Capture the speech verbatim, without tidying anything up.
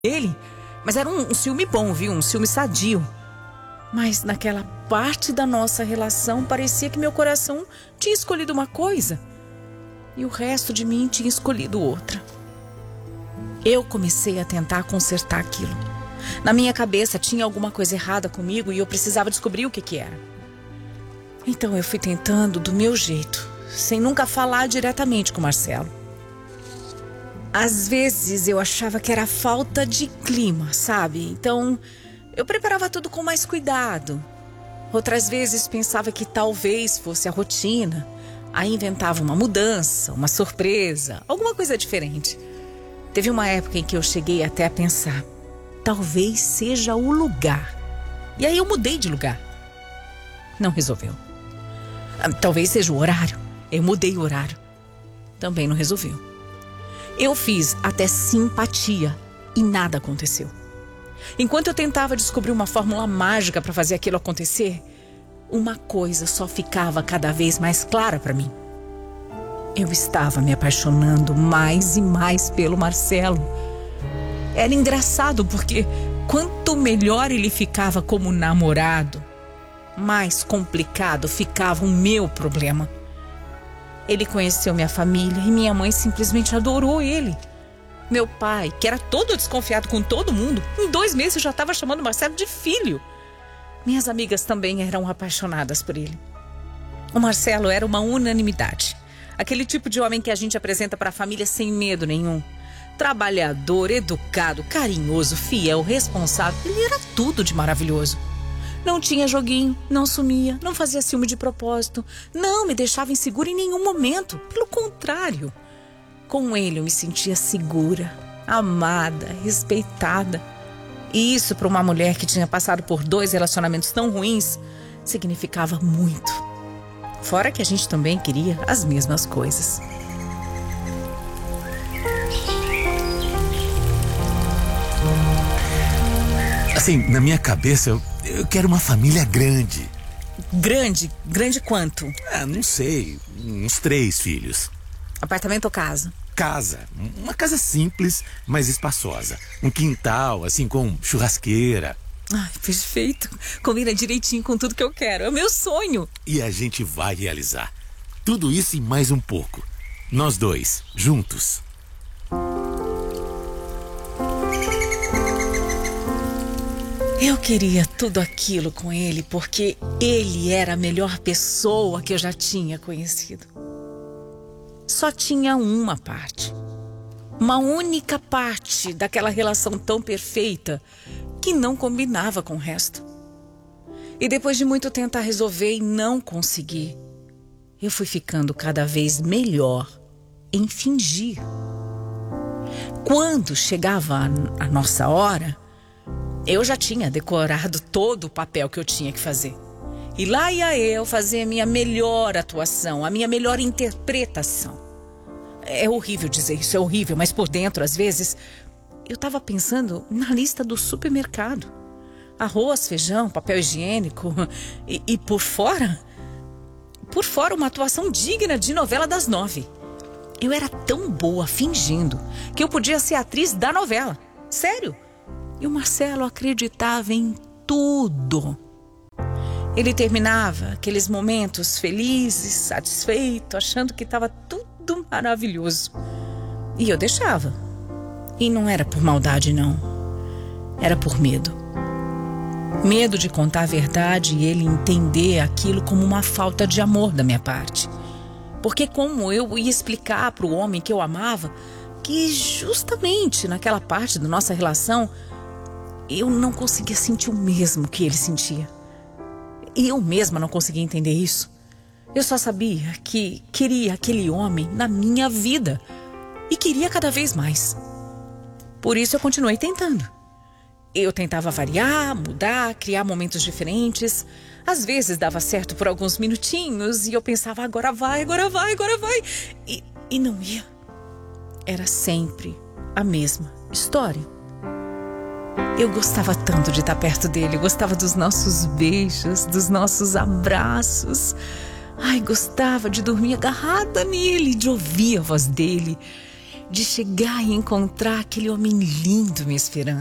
Ele, mas era um, um ciúme bom, viu? Um ciúme sadio. Mas naquela parte da nossa relação parecia que meu coração tinha escolhido uma coisa e o resto de mim tinha escolhido outra. Eu comecei a tentar consertar aquilo. Na minha cabeça tinha alguma coisa errada comigo e eu precisava descobrir o que que era. Então eu fui tentando do meu jeito, sem nunca falar diretamente com o Marcelo. Às vezes eu achava que era falta de clima, sabe? Então eu preparava tudo com mais cuidado. Outras vezes pensava que talvez fosse a rotina. Aí inventava uma mudança, uma surpresa, alguma coisa diferente. Teve uma época em que eu cheguei até a pensar, talvez seja o lugar. E aí eu mudei de lugar. Não resolveu. Talvez seja o horário. Eu mudei o horário. Também não resolveu. Eu fiz até simpatia e nada aconteceu. Enquanto eu tentava descobrir uma fórmula mágica para fazer aquilo acontecer, uma coisa só ficava cada vez mais clara para mim. Eu estava me apaixonando mais e mais pelo Marcelo. Era engraçado porque quanto melhor ele ficava como namorado, mais complicado ficava o meu problema. Ele conheceu minha família e minha mãe simplesmente adorou ele. Meu pai, que era todo desconfiado com todo mundo, em dois meses já estava chamando Marcelo de filho. Minhas amigas também eram apaixonadas por ele. O Marcelo era uma unanimidade. Aquele tipo de homem que a gente apresenta para a família sem medo nenhum. Trabalhador, educado, carinhoso, fiel, responsável. Ele era tudo de maravilhoso. Não tinha joguinho, não sumia, não fazia ciúme de propósito, não me deixava insegura em nenhum momento. Pelo contrário, com ele eu me sentia segura, amada, respeitada. E isso para uma mulher que tinha passado por dois relacionamentos tão ruins significava muito. Fora que a gente também queria as mesmas coisas. Assim, na minha cabeça, eu, eu quero uma família grande. Grande? Grande quanto? Ah, não sei. Uns três filhos. Apartamento ou casa? Casa. Uma casa simples, mas espaçosa. Um quintal, assim, com churrasqueira. Ai, perfeito. Combina direitinho com tudo que eu quero. É o meu sonho. E a gente vai realizar. Tudo isso e mais um pouco. Nós dois, juntos. Eu queria tudo aquilo com ele porque ele era a melhor pessoa que eu já tinha conhecido. Só tinha uma parte. Uma única parte daquela relação tão perfeita que não combinava com o resto. E depois de muito tentar resolver e não conseguir, eu fui ficando cada vez melhor em fingir. Quando chegava a, a nossa hora, eu já tinha decorado todo o papel que eu tinha que fazer. E lá ia eu fazer a minha melhor atuação, a minha melhor interpretação. É horrível dizer isso, é horrível, mas por dentro, às vezes, eu estava pensando na lista do supermercado. Arroz, feijão, papel higiênico e, e por fora, por fora uma atuação digna de novela das nove. Eu era tão boa fingindo que eu podia ser atriz da novela. Sério. E o Marcelo acreditava em tudo. Ele terminava aqueles momentos felizes, satisfeito, achando que estava tudo maravilhoso. E eu deixava. E não era por maldade, não. Era por medo. Medo de contar a verdade e ele entender aquilo como uma falta de amor da minha parte. Porque como eu ia explicar para o homem que eu amava que justamente naquela parte da nossa relação eu não conseguia sentir o mesmo que ele sentia. Eu mesma não conseguia entender isso. Eu só sabia que queria aquele homem na minha vida. E queria cada vez mais. Por isso eu continuei tentando. Eu tentava variar, mudar, criar momentos diferentes. Às vezes dava certo por alguns minutinhos e eu pensava, agora vai, agora vai, agora vai. E, e não ia. Era sempre a mesma história. Eu gostava tanto de estar perto dele, gostava dos nossos beijos, dos nossos abraços. Ai, gostava de dormir agarrada nele, de ouvir a voz dele. de chegar e encontrar aquele homem lindo me esperando.